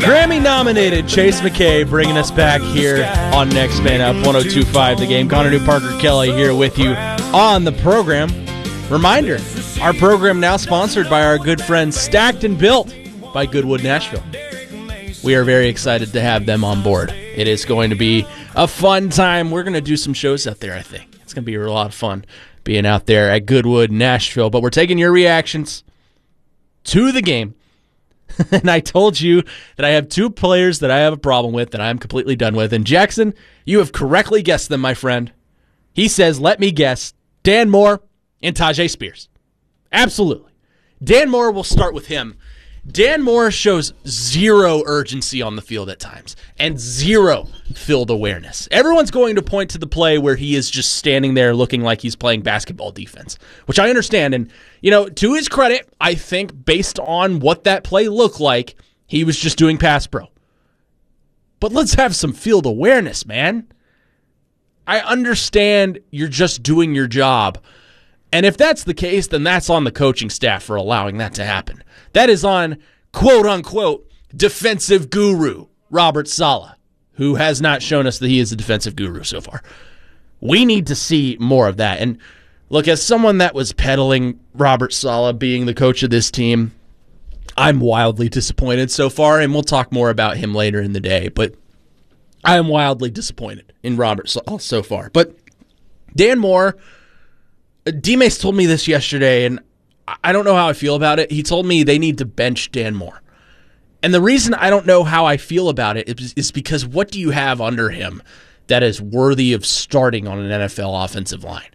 Grammy-nominated Chase McKay bringing us back here on Next Man Up, 102.5 The Game. Connor New, Parker Kelly here with you on the program. Reminder, our program now sponsored by our good friends Stacked and Built by Goodwood Nashville. We are very excited to have them on board. It is going to be a fun time. We're going to do some shows out there, I think. It's going to be a lot of fun being out there at Goodwood Nashville. But we're taking your reactions to the game. And I told you that I have two players that I have a problem with, that I am completely done with. And Jackson, you have correctly guessed them, my friend. He says, let me guess, Dan Moore and Tyjae Spears. Absolutely. Dan Moore, we'll start with him. Dan Moore shows zero urgency on the field at times and zero field awareness. Everyone's going to point to the play where he is just standing there looking like he's playing basketball defense, which I understand. And, you know, to his credit, I think based on what that play looked like, he was just doing pass pro. But let's have some field awareness, man. I understand you're just doing your job. And if that's the case, then that's on the coaching staff for allowing that to happen. That is on, quote-unquote, defensive guru, Robert Saleh, who has not shown us that he is a defensive guru so far. We need to see more of that. And look, as someone that was peddling Robert Saleh being the coach of this team, I'm wildly disappointed so far, and we'll talk more about him later in the day. But I am wildly disappointed in Robert Saleh so far. But Dan Moore, D-Mace told me this yesterday, and I don't know how I feel about it. He told me they need to bench Dan Moore. And the reason I don't know how I feel about it is because what do you have under him that is worthy of starting on an NFL offensive line?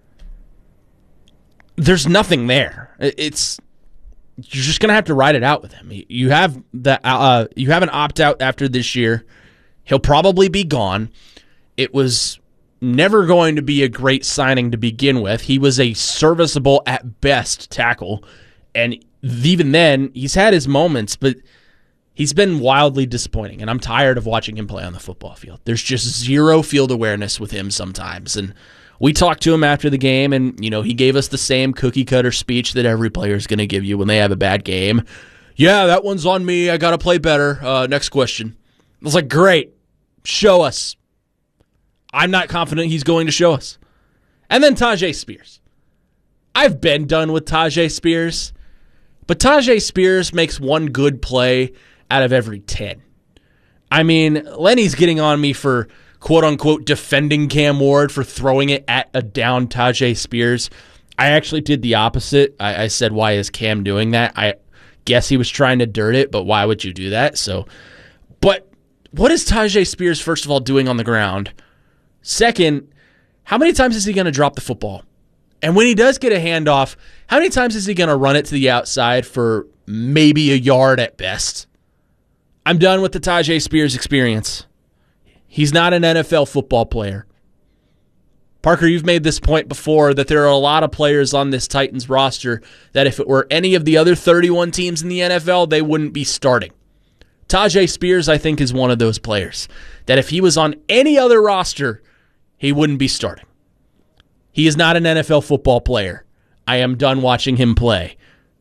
There's nothing there. You're just going to have to ride it out with him. You have you have an opt-out after this year. He'll probably be gone. It was never going to be a great signing to begin with. He was a serviceable at best tackle, and even then, he's had his moments, but he's been wildly disappointing, and I'm tired of watching him play on the football field. There's just zero field awareness with him sometimes, and we talked to him after the game, and he gave us the same cookie-cutter speech that every player is going to give you when they have a bad game. Yeah, that one's on me. I got to play better. Next question. I was like, great. Show us. I'm not confident he's going to show us. And then Tyjae Spears. I've been done with Tyjae Spears, but Tyjae Spears makes one good play out of every 10. I mean, Lenny's getting on me for quote-unquote defending Cam Ward for throwing it at a down Tyjae Spears. I actually did the opposite. I said, why is Cam doing that? I guess he was trying to dirt it, but why would you do that? But what is Tyjae Spears, first of all, doing on the ground? Second, how many times is he going to drop the football? And when he does get a handoff, how many times is he going to run it to the outside for maybe a yard at best? I'm done with the Tyjae Spears experience. He's not an NFL football player. Parker, you've made this point before that there are a lot of players on this Titans roster that if it were any of the other 31 teams in the NFL, they wouldn't be starting. Tyjae Spears, I think, is one of those players that if he was on any other roster, he wouldn't be starting. He is not an NFL football player. I am done watching him play.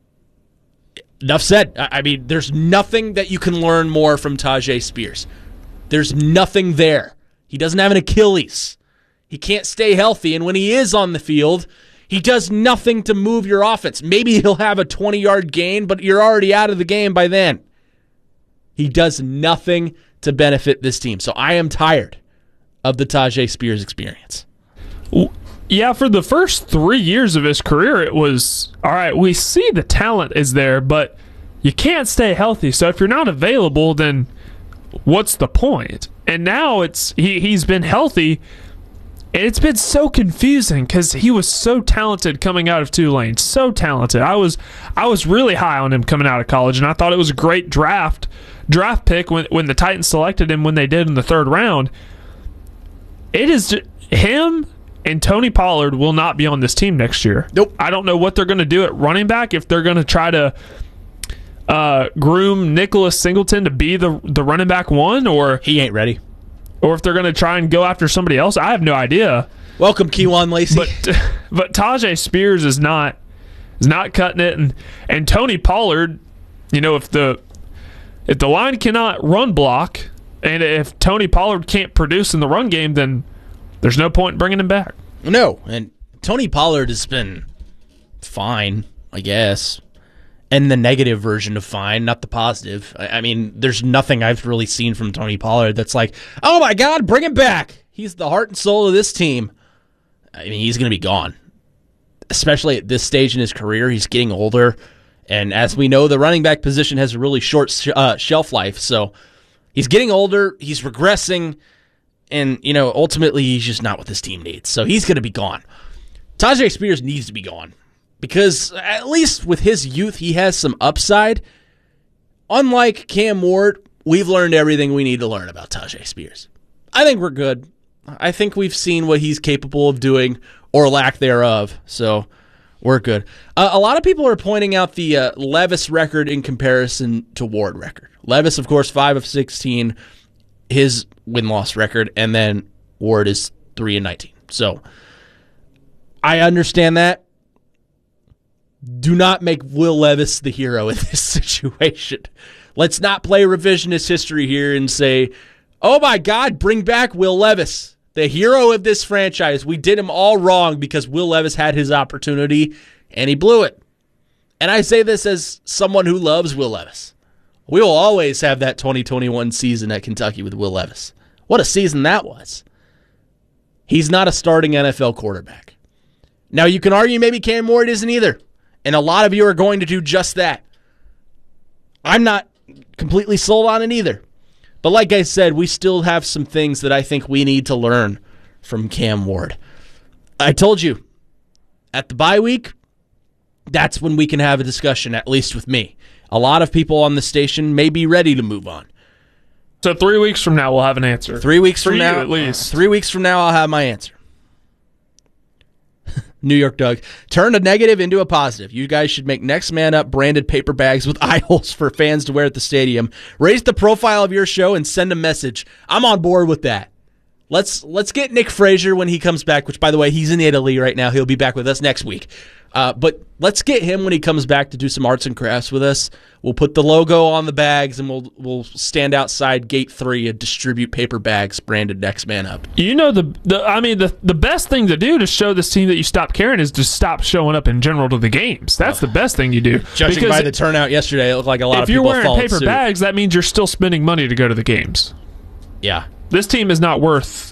Enough said. I mean, there's nothing that you can learn more from Tyjae Spears. There's nothing there. He doesn't have an Achilles. He can't stay healthy, and when he is on the field, he does nothing to move your offense. Maybe he'll have a 20-yard gain, but you're already out of the game by then. He does nothing to benefit this team. So I am tired of the Tyjae Spears experience. Yeah, for the first 3 years of his career, it was, all right, we see the talent is there, but you can't stay healthy. So if you're not available, then what's the point? And now he's been healthy, and it's been so confusing because he was so talented coming out of Tulane, so talented. I was really high on him coming out of college, and I thought it was a great draft pick when the Titans selected him when they did in the third round. It is him and Tony Pollard will not be on this team next year. Nope. I don't know what they're going to do at running back, if they're going to try to groom Nicholas Singleton to be the running back one, or he ain't ready, or if they're going to try and go after somebody else. I have no idea. Welcome, Kejuan Lacey. But Tyjae Spears is not cutting it, and Tony Pollard, if the If the line cannot run block, and if Tony Pollard can't produce in the run game, then there's no point in bringing him back. No, and Tony Pollard has been fine, I guess. And the negative version of fine, not the positive. I mean, there's nothing I've really seen from Tony Pollard that's like, oh my God, bring him back. He's the heart and soul of this team. I mean, he's going to be gone. Especially at this stage in his career. He's getting older. And as we know, the running back position has a really short shelf life. So he's getting older. He's regressing. And, ultimately, he's just not what this team needs. So he's going to be gone. Tyjae Spears needs to be gone. Because at least with his youth, he has some upside. Unlike Cam Ward, we've learned everything we need to learn about Tyjae Spears. I think we're good. I think we've seen what he's capable of doing or lack thereof. So we're good. A lot of people are pointing out the Levis record in comparison to Ward record. Levis, of course, 5 of 16, his win-loss record, and then Ward is 3-19. So I understand that. Do not make Will Levis the hero in this situation. Let's not play revisionist history here and say, oh my God, bring back Will Levis, the hero of this franchise. We did him all wrong because Will Levis had his opportunity and he blew it. And I say this as someone who loves Will Levis. We will always have that 2021 season at Kentucky with Will Levis. What a season that was. He's not a starting NFL quarterback. Now, you can argue maybe Cam Ward isn't either. And a lot of you are going to do just that. I'm not completely sold on it either. But like I said, we still have some things that I think we need to learn from Cam Ward. I told you, at the bye week, that's when we can have a discussion, at least with me. A lot of people on the station may be ready to move on. So 3 weeks from now, we'll have an answer. 3 weeks from now, at least. 3 weeks from now, I'll have my answer. New York Doug, turn a negative into a positive. You guys should make Next Man Up branded paper bags with eye holes for fans to wear at the stadium. Raise the profile of your show and send a message. I'm on board with that. Let's get Nick Frazier when he comes back, which, by the way, he's in Italy right now. He'll be back with us next week. But let's get him when he comes back to do some arts and crafts with us. We'll put the logo on the bags, and we'll stand outside Gate 3 and distribute paper bags branded Next Man Up. The best thing to do to show this team that you stop caring is to stop showing up in general to the games. That's the best thing you do. Judging by the turnout yesterday, it looked like a lot of people followed suit. If you're wearing paper bags, that means you're still spending money to go to the games. Yeah. This team is not worth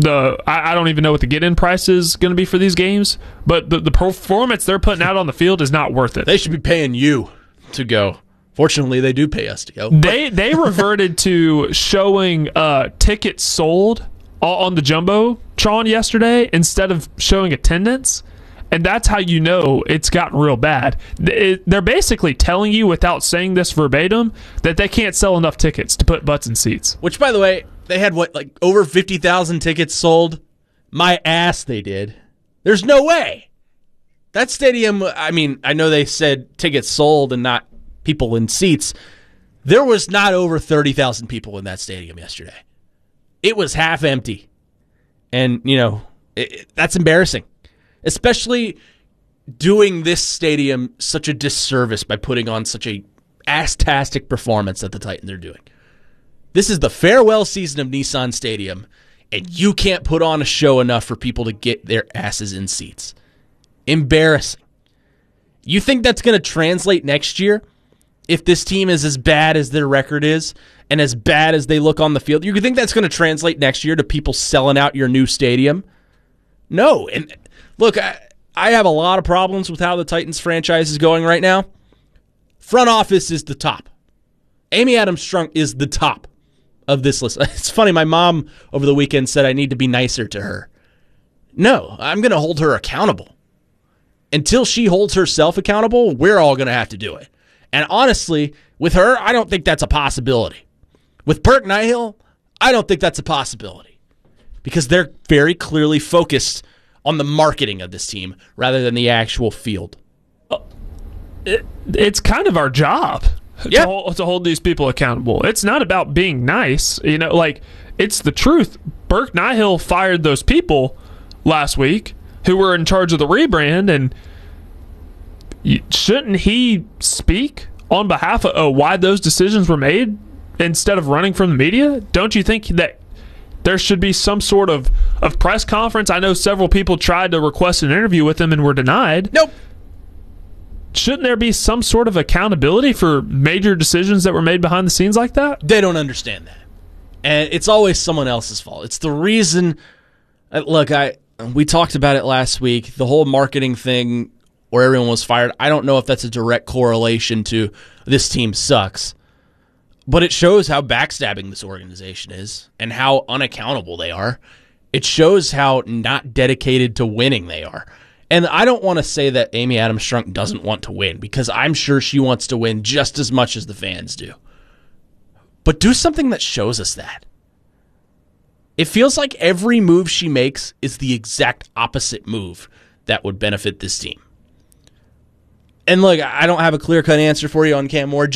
I don't even know what the get-in price is going to be for these games, but the performance they're putting out on the field is not worth it. They should be paying you to go. Fortunately, they do pay us to go. They reverted to showing tickets sold on the Jumbotron yesterday instead of showing attendance, and that's how you know it's gotten real bad. They're basically telling you, without saying this verbatim, that they can't sell enough tickets to put butts in seats. Which, by the way, they had, over 50,000 tickets sold? My ass they did. There's no way. That stadium, I know they said tickets sold and not people in seats. There was not over 30,000 people in that stadium yesterday. It was half empty. And, that's embarrassing. Especially doing this stadium such a disservice by putting on such a ass-tastic performance that the Titans are doing. This is the farewell season of Nissan Stadium, and you can't put on a show enough for people to get their asses in seats. Embarrassing. You think that's going to translate next year? If this team is as bad as their record is and as bad as they look on the field, you think that's going to translate next year to people selling out your new stadium? No. And look, I have a lot of problems with how the Titans franchise is going right now. Front office is the top. Amy Adams Strunk is the top of this list. It's funny, my mom over the weekend said I need to be nicer to her. No, I'm going to hold her accountable. Until she holds herself accountable, we're all going to have to do it. And honestly, with her, I don't think that's a possibility. With Burke Nihill, I don't think that's a possibility. Because they're very clearly focused on the marketing of this team rather than the actual field. It's kind of our job. Yeah. To hold these people accountable. It's not about being nice. It's the truth. Burke Nihill fired those people last week who were in charge of the rebrand, and shouldn't he speak on behalf of why those decisions were made instead of running from the media? Don't you think that there should be some sort of press conference? I know several people tried to request an interview with him and were denied. Nope. Shouldn't there be some sort of accountability for major decisions that were made behind the scenes like that? They don't understand that. And it's always someone else's fault. It's the reason. Look, we talked about it last week. The whole marketing thing where everyone was fired, I don't know if that's a direct correlation to this team sucks. But it shows how backstabbing this organization is and how unaccountable they are. It shows how not dedicated to winning they are. And I don't want to say that Amy Adams Strunk doesn't want to win, because I'm sure she wants to win just as much as the fans do. But do something that shows us that. It feels like every move she makes is the exact opposite move that would benefit this team. And look, I don't have a clear-cut answer for you on Cam Ward.